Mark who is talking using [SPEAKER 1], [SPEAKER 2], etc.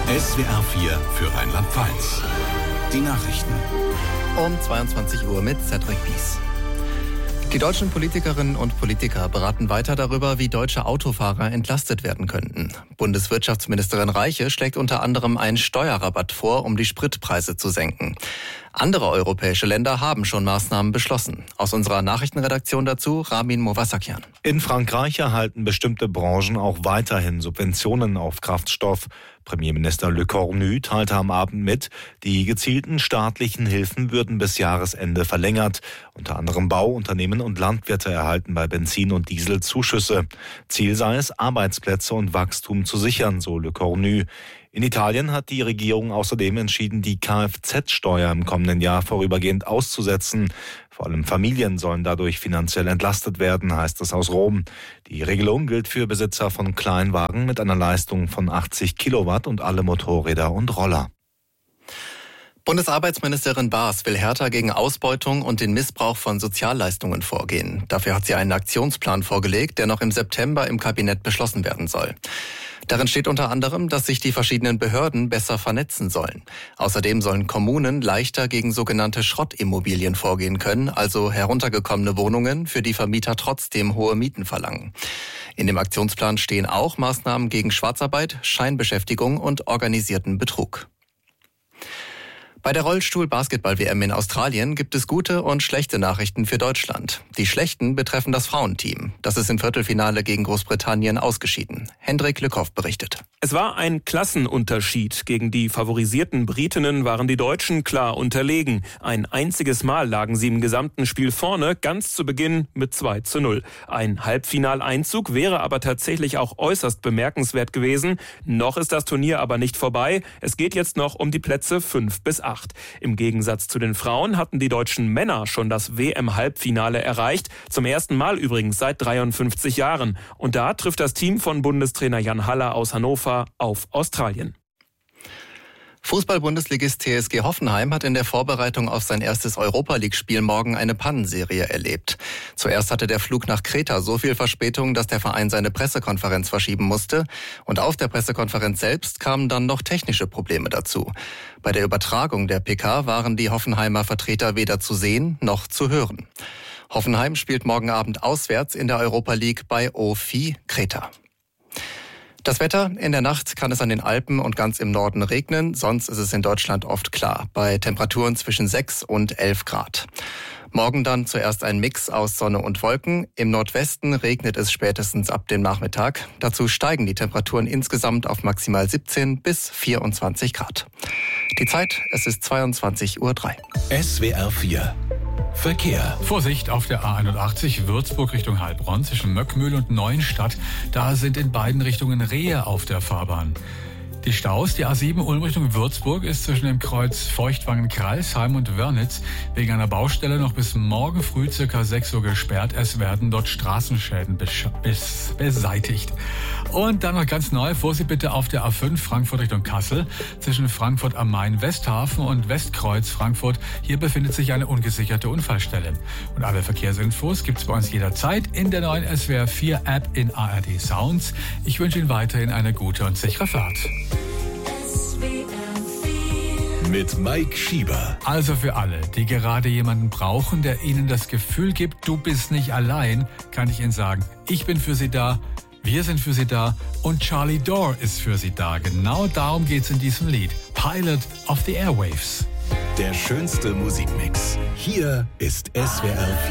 [SPEAKER 1] SWR 4 für Rheinland-Pfalz. Die Nachrichten.
[SPEAKER 2] Um 22 Uhr mit Cedric Bies. Die deutschen Politikerinnen und Politiker beraten weiter darüber, wie deutsche Autofahrer entlastet werden könnten. Bundeswirtschaftsministerin Reiche schlägt unter anderem einen Steuerrabatt vor, um die Spritpreise zu senken. Andere europäische Länder haben schon Maßnahmen beschlossen. Aus unserer Nachrichtenredaktion dazu Ramin Movasakian.
[SPEAKER 3] In Frankreich erhalten bestimmte Branchen auch weiterhin Subventionen auf Kraftstoff. Premierminister Le Cornu teilte am Abend mit, die gezielten staatlichen Hilfen würden bis Jahresende verlängert. Unter anderem Bauunternehmen und Landwirte erhalten bei Benzin und Diesel Zuschüsse. Ziel sei es, Arbeitsplätze und Wachstum zu sichern, so Le Cornu. In Italien hat die Regierung außerdem entschieden, die Kfz-Steuer im kommenden Jahr vorübergehend auszusetzen. Vor allem Familien sollen dadurch finanziell entlastet werden, heißt es aus Rom. Die Regelung gilt für Besitzer von Kleinwagen mit einer Leistung von 80 Kilowatt und alle Motorräder und Roller.
[SPEAKER 2] Bundesarbeitsministerin Baas will härter gegen Ausbeutung und den Missbrauch von Sozialleistungen vorgehen. Dafür hat sie einen Aktionsplan vorgelegt, der noch im September im Kabinett beschlossen werden soll. Darin steht unter anderem, dass sich die verschiedenen Behörden besser vernetzen sollen. Außerdem sollen Kommunen leichter gegen sogenannte Schrottimmobilien vorgehen können, also heruntergekommene Wohnungen, für die Vermieter trotzdem hohe Mieten verlangen. In dem Aktionsplan stehen auch Maßnahmen gegen Schwarzarbeit, Scheinbeschäftigung und organisierten Betrug. Bei der Rollstuhl-Basketball-WM in Australien gibt es gute und schlechte Nachrichten für Deutschland. Die schlechten betreffen das Frauenteam. Das ist im Viertelfinale gegen Großbritannien ausgeschieden. Hendrik Lückhoff berichtet.
[SPEAKER 4] Es war ein Klassenunterschied. Gegen die favorisierten Britinnen waren die Deutschen klar unterlegen. Ein einziges Mal lagen sie im gesamten Spiel vorne, ganz zu Beginn mit 2:0. Ein Halbfinaleinzug wäre aber tatsächlich auch äußerst bemerkenswert gewesen. Noch ist das Turnier aber nicht vorbei. Es geht jetzt noch um die Plätze 5 bis 8. Im Gegensatz zu den Frauen hatten die deutschen Männer schon das WM-Halbfinale erreicht. Zum ersten Mal übrigens seit 53 Jahren. Und da trifft das Team von Bundestrainer Jan Haller aus Hannover auf Australien.
[SPEAKER 2] Fußball-Bundesligist TSG Hoffenheim hat in der Vorbereitung auf sein erstes Europa-League-Spiel morgen eine Pannenserie erlebt. Zuerst hatte der Flug nach Kreta so viel Verspätung, dass der Verein seine Pressekonferenz verschieben musste. Und auf der Pressekonferenz selbst kamen dann noch technische Probleme dazu. Bei der Übertragung der PK waren die Hoffenheimer Vertreter weder zu sehen noch zu hören. Hoffenheim spielt morgen Abend auswärts in der Europa League bei OFI Kreta. Das Wetter: In der Nacht kann es an den Alpen und ganz im Norden regnen, sonst ist es in Deutschland oft klar, bei Temperaturen zwischen 6 und 11 Grad. Morgen dann zuerst ein Mix aus Sonne und Wolken. Im Nordwesten regnet es spätestens ab dem Nachmittag. Dazu steigen die Temperaturen insgesamt auf maximal 17 bis 24 Grad. Die Zeit: Es ist 22:03 Uhr.
[SPEAKER 1] SWR 4 Verkehr.
[SPEAKER 5] Vorsicht auf der A81 Würzburg Richtung Heilbronn zwischen Möckmühl und Neuenstadt. Da sind in beiden Richtungen Rehe auf der Fahrbahn. Die Staus, die A7 Ulm Richtung Würzburg ist zwischen dem Kreuz Feuchtwangen-Kreilsheim und Wörnitz wegen einer Baustelle noch bis morgen früh ca. 6 Uhr gesperrt. Es werden dort Straßenschäden beseitigt. Und dann noch ganz neu, Vorsicht bitte auf der A5 Frankfurt Richtung Kassel zwischen Frankfurt am Main Westhafen und Westkreuz Frankfurt. Hier befindet sich eine ungesicherte Unfallstelle. Und alle Verkehrsinfos gibt's bei uns jederzeit in der neuen SWR 4 App in ARD Sounds. Ich wünsche Ihnen weiterhin eine gute und sichere Fahrt.
[SPEAKER 1] Mit Mike Schieber.
[SPEAKER 5] Also für alle, die gerade jemanden brauchen, der ihnen das Gefühl gibt, du bist nicht allein, kann ich Ihnen sagen, ich bin für Sie da, wir sind für Sie da und Charlie Dore ist für Sie da. Genau darum geht's in diesem Lied. Pilot of the Airwaves.
[SPEAKER 1] Der schönste Musikmix. Hier ist SWR 4.